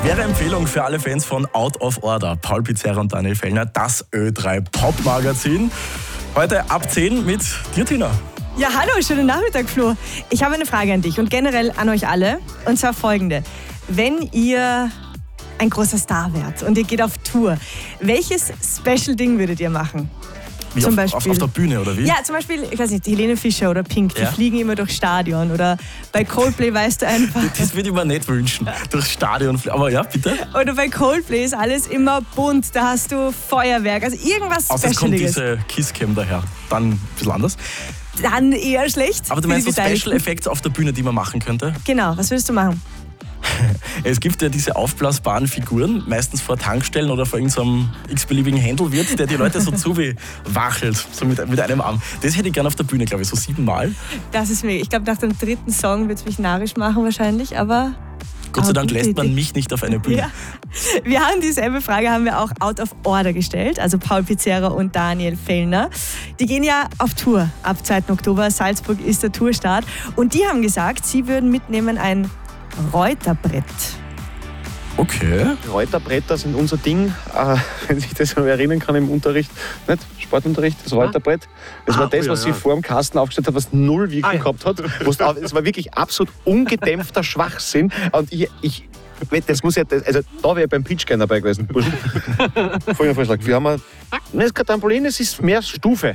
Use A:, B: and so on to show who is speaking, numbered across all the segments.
A: Schwere Empfehlung für alle Fans von Out of Order. Paul Pizzerra und Daniel Fellner, das Ö3 Pop-Magazin. Heute ab 10 mit dir, Tina.
B: Ja, hallo, schönen Nachmittag, Flo. Ich habe eine Frage an dich und generell an euch alle. Und zwar folgende. Wenn ihr ein großer Star wärt und ihr geht auf Tour, welches Special-Ding würdet ihr machen?
A: Wie
B: zum
A: auf der Bühne, oder wie?
B: Ja, zum Beispiel, ich weiß nicht, Helene Fischer oder Pink, die
A: Ja.
B: fliegen immer durchs Stadion. Oder bei Coldplay weißt du einfach...
A: Das würde ich mir nicht wünschen, durchs Stadion fliegen. Aber ja, bitte.
B: Oder bei Coldplay ist alles immer bunt, da hast du Feuerwerk, also irgendwas
A: Außer es kommt
B: Specialiges.
A: diese Kisscam daher. Dann ein bisschen anders.
B: Dann eher schlecht.
A: Aber du
B: für
A: meinst
B: die
A: so Special
B: Beteiligten.
A: Effects auf der Bühne, die man machen könnte?
B: Genau, was würdest du machen?
A: Es gibt ja diese aufblasbaren Figuren, meistens vor Tankstellen oder vor irgendeinem x-beliebigen Händelwirt, der die Leute so zuwachelt, so mit einem Arm. Das hätte ich gerne auf der Bühne, glaube ich, so 7 Mal.
B: Das ist mir, ich glaube, nach dem 3. Song wird es mich narrisch machen wahrscheinlich, aber...
A: Gott sei Dank
B: gute
A: lässt man
B: Idee.
A: mich nicht auf eine Bühne.
B: Ja. Wir haben dieselbe Frage haben wir auch Out of Order gestellt, also Paul Pizzerra und Daniel Fellner. Die gehen ja auf Tour ab 2. Oktober. Salzburg ist der Tourstart. Und die haben gesagt, sie würden mitnehmen ein Reuterbrett.
A: Okay.
C: Reuterbretter sind unser Ding, wenn sich das noch erinnern kann im Unterricht, nicht? Sportunterricht, das Reuterbrett. Das war das, was sie vor dem Kasten aufgestellt hat, was null Wirkung gehabt hat. Es war wirklich absolut ungedämpfter Schwachsinn. Und das muss ja, also da wäre ich beim Pitch gerne dabei gewesen. Folgender Vorschlag. Wir haben das ist kein Trampolin, es ist mehr Stufe.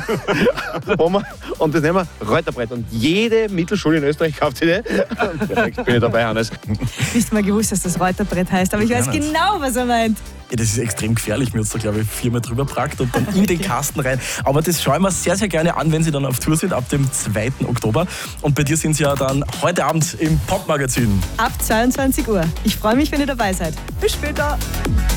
C: Und das nennen wir Reuterbrett. Und jede Mittelschule in Österreich kauft sich das. Perfekt, bin ich dabei, Hannes.
B: Wisst mal gewusst, dass das Reuterbrett heißt, aber ich weiß
A: Ja, nicht.
B: genau, was er meint.
A: Ja, das ist extrem gefährlich. Mir hat es da, glaube ich, 4-mal drüber gebracht und dann in den Kasten rein. Aber das schauen wir sehr, sehr gerne an, wenn Sie dann auf Tour sind, ab dem 2. Oktober. Und bei dir sind Sie ja dann heute Abend im Pop-Magazin.
B: Ab 22 Uhr. Ich freue mich, wenn ihr dabei seid. Bis später.